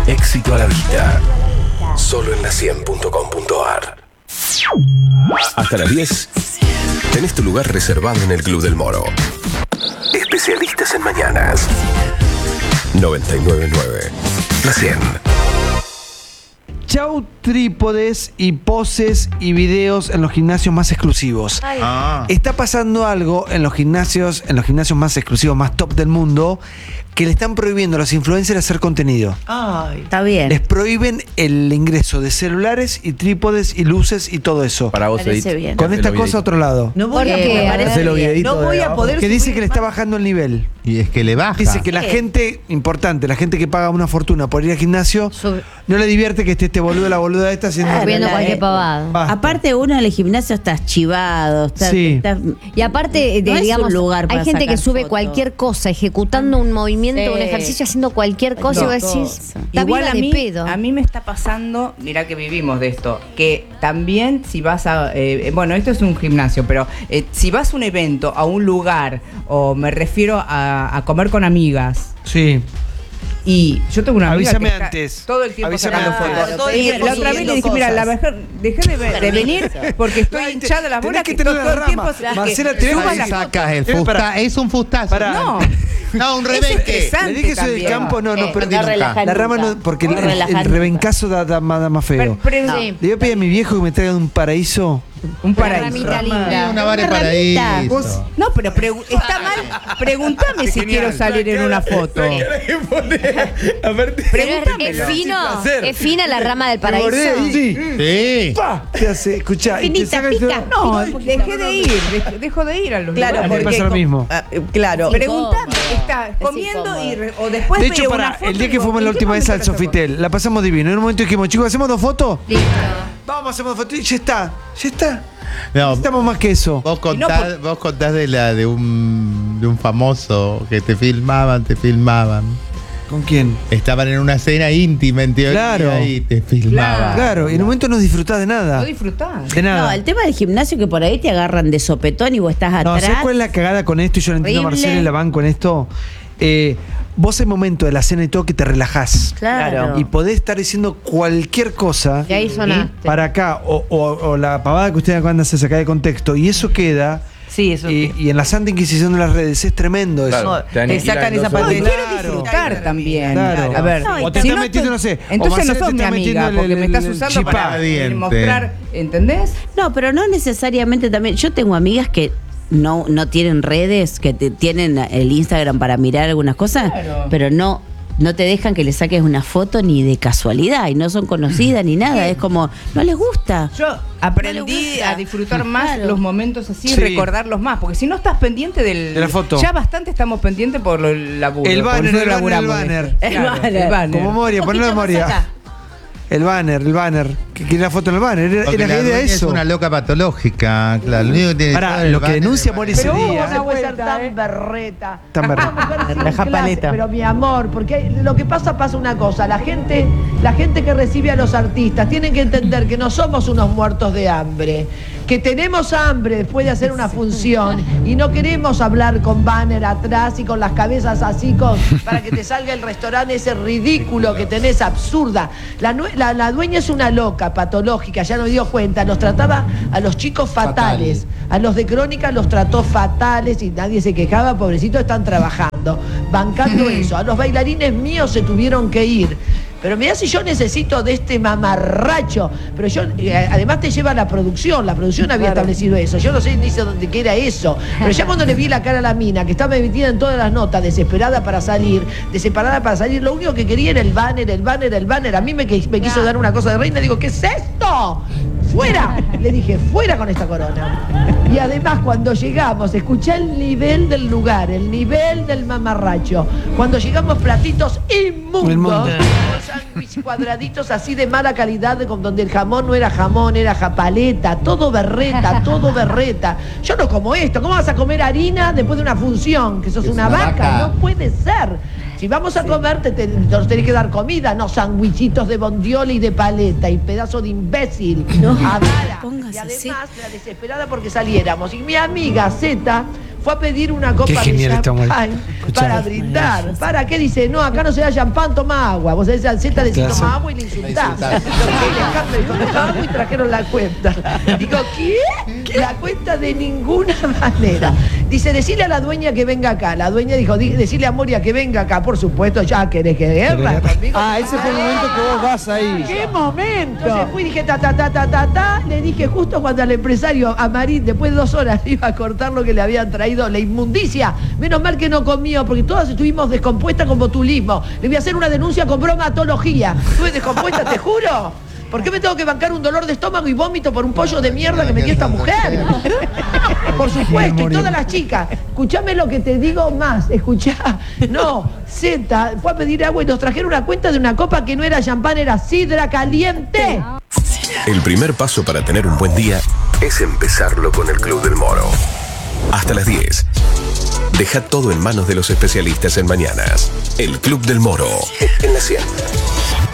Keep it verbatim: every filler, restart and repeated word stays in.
Éxito a la vista. Solo en la cien punto com punto ar. Hasta las diez. Tenés tu lugar reservado en el Club del Moro. Especialistas en mañanas. noventa y nueve punto nueve. La cien. Chau trípodes y poses y videos en los gimnasios más exclusivos. Ah. Está pasando algo en los gimnasios, en los gimnasios más exclusivos, más top del mundo, que le están prohibiendo a los influencers hacer contenido. Ay, está bien. Les prohíben el ingreso de celulares y trípodes y luces y todo eso. Para vos, Parece Edith. bien. Con esta cosa a otro lado. No voy a Porque poder, me parece Hacelo bien. videíto No voy de a abajo. poder Que dice subir que le está más. bajando el nivel. Y es que le baja. Dice que la ¿Qué? gente, importante, la gente que paga una fortuna por ir al gimnasio, Sube. no le divierte que esté este boludo, la boluda esta haciendo... Claro, Viendo la- cualquier eh, pavada. Basta. Aparte, uno en el gimnasio estás chivado, estás, Sí. estás- Y aparte, de, No es un digamos, lugar para hay gente que sacar sube fotos. cualquier cosa, ejecutando un movimiento, Sí. un ejercicio, haciendo cualquier cosa, No. y vos decís, está Igual viva a de mí, pedo. a mí me está pasando, mirá que vivimos de esto, que también si vas a, eh, bueno, esto es un gimnasio, pero eh, si vas a un evento, a un lugar, o me refiero a, a comer con amigas, Sí. y yo tengo una amiga Avísame que está antes. todo el tiempo Avísame sacando antes. fotos. Todo el Y tiempo la otra vez le subiendo dije, mira, la cosas. mejor, dejé de, ve- de venir porque estoy Ay, te- hinchada las tenés bolas que que todo, tener todo la el tiempo rama. que Marcela, tenés suba que la Sacas el Eh, fusta, pará. es un fustazo. Pará. No, No, un es rebenque. estresante Le dije eso del también. campo, no, no, Eh, pero no relaja la rama nunca. no, porque el, No el- el relaja rebencazo da, da, más- da más feo. Pero- pero- Sí. Le voy a pedir a mi viejo que me traiga un paraíso. Un Una paraíso. ramita linda. Una vara Una para ramita. eso. No, pero pregu- está mal. Pregúntame si quiero salir en una foto. Pero es, es Pregúntamelo. fino, placer. es fina la rama del Me paraíso. bordé ahí. Sí. Sí. Pa, te hace, escuchá, y te Finita, saca el pica. celular. No, Ay, dejé de ir, dej- dejo de ir a los Claro, A mí me lugares. pasa lo mismo. Ah, eh, claro. Pregúntame, está comiendo incómodo. y re- o después De hecho, veo para una foto el día y que digo, fuimos ¿en la qué última vez al momento la saco? Sofitel, la pasamos divino. En un momento dijimos, chicos, ¿hacemos dos fotos? Listo. Vamos, hacemos dos fotos y ya está, ya está. No, Necesitamos más que eso. vos Y contás, no vos contás de la de un de un famoso que te filmaban, te filmaban. ¿Con quién? Estaban en una cena íntima en teoría Claro. y te filmaban. Claro, y en un momento no disfrutás de nada. No disfrutás. De nada. No, el tema del gimnasio que por ahí te agarran de sopetón y vos estás No, atrás. ¿sabes cuál es la cagada con esto? Y yo lo entiendo a Horrible. Marcela y la van con esto. Eh, vos hay momentos de la cena y todo que te relajás. Claro. Y podés estar diciendo cualquier cosa Y ahí sonaste. para acá, o, o- o la pavada que ustedes acaban de hacer sacar de contexto, y eso queda. Sí, eso Y, sí. y en la santa inquisición de las redes es tremendo eso. Claro, te Te aniquilan sacan dos esa parte. segundos. Quiero disfrutar también. Claro. A ver, No, y O te si estás no metiendo, te- no sé, o Entonces Marcela no te sos mi está metiendo amiga, el- porque me el- estás el usando para chipá. mostrar, ¿entendés? No, pero no necesariamente también. Yo tengo amigas que no, no tienen redes, que te- tienen el Instagram para mirar algunas cosas, Claro. pero no, no te dejan que le saques una foto ni de casualidad y no son conocidas ni nada. Es como, no les gusta. Yo aprendí No le gusta. a disfrutar más Claro. los momentos así, Sí. recordarlos más, porque si no estás pendiente del, De la foto. ya bastante estamos pendientes por lo- el laburo. El por banner, eso el banner, el laburamos de banner. esto. El Claro, banner. el banner. Como Moria, Un ponelo de poquito más Moria. acá. El banner, el banner. Que quiere la foto en el banner. Era, Porque era la la idea dueña es eso. una loca patológica, claro. Lo único que tiene Pará, todo el lo que banner denuncia de Moria banner. ese Pero día. ¿cómo no puede ser tan berreta? Tan berreta. Una mujer sin Deja clase, paleta. Pero mi amor, porque lo que pasa, pasa una cosa. La gente, la gente que recibe a los artistas tienen que entender que no somos unos muertos de hambre. Que tenemos hambre después de hacer una función y no queremos hablar con banner atrás y con las cabezas así con, para que te salga el restaurante ese ridículo que tenés, absurda. La, nue- la, la dueña es una loca, patológica, ya nos dio cuenta, los trataba a los chicos fatales, a los de Crónica los trató fatales y nadie se quejaba, pobrecitos están trabajando, bancando eso. A los bailarines míos se tuvieron que ir. Pero mirá si yo necesito de este mamarracho. Pero yo, eh, además te lleva la producción. La producción había establecido eso. Yo no sé ni sé dónde qué era eso. Pero ya cuando le vi la cara a la mina, que estaba metida en todas las notas, desesperada para salir, desesperada para salir, lo único que quería era el banner, el banner, el banner. A mí me, que- me quiso dar una cosa de reina. Digo, ¿qué es esto? ¡Fuera! Le dije, fuera con esta corona. Y además, cuando llegamos, escuché el nivel del lugar, el nivel del mamarracho. Cuando llegamos, platitos inmundos. Inmundo. Con sándwich cuadraditos así de mala calidad, de- con- donde el jamón no era jamón, era japaleta, todo berreta, todo berreta. Yo no como esto. ¿Cómo vas a comer harina después de una función? Que sos Es una, una vaca. vaca. No puede ser. Si vamos a comer, te, te- nos tenés que dar comida, no sandwichitos de bondiola y de paleta y pedazo de imbécil. No, Adara. póngase Y además, así. la desesperada porque saliéramos. Y mi amiga Zeta, fue a pedir una copa Qué de genial esta mujer. champán Escuchá. para brindar. ¿Para qué? Dice, no, acá no se da champán, toma agua. Vos sabés, al Z le decís, Claro. toma agua y le insultás. La insultás. Alejandro dijo, toma agua y trajeron la cuenta. Digo, ¿qué? La cuenta de ninguna manera. Dice, decile a la dueña que venga acá. La dueña dijo, "Di- decile a Moria que venga acá, por supuesto, ya querés que guerra conmigo. Ah, ese fue el momento que vos vas ahí. ¡Qué momento! Entonces fui y dije, ta, ta, ta, ta, ta, ta. Le dije justo cuando al empresario, a Marín, después de dos horas, iba a cortar lo que le habían traído, la inmundicia. Menos mal que no comió, porque todas estuvimos descompuestas con botulismo. Le voy a hacer una denuncia con bromatología. Estuve descompuesta, te juro. ¿Por qué me tengo que bancar un dolor de estómago y vómito por un pollo de mierda que me dio esta mujer? Por supuesto, y todas las chicas. Escuchame lo que te digo más. Escuchá. No, Z fue a pedir agua y nos trajeron una cuenta de una copa que no era champán, era sidra caliente. El primer paso para tener un buen día es empezarlo con el Club del Moro. Hasta las diez. Deja todo en manos de los especialistas en mañanas. El Club del Moro. En la cien.